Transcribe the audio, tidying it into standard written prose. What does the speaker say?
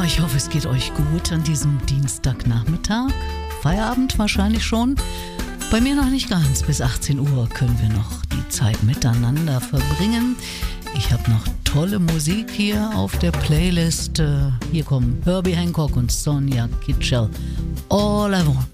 Ja, ich hoffe, es geht euch gut an diesem Dienstagnachmittag. Feierabend wahrscheinlich schon. Bei mir noch nicht ganz. Bis 18 Uhr können wir noch die Zeit miteinander verbringen. Ich habe noch tolle Musik hier auf der Playlist. Hier kommen Herbie Hancock und Sonia Kitchell. All I Want.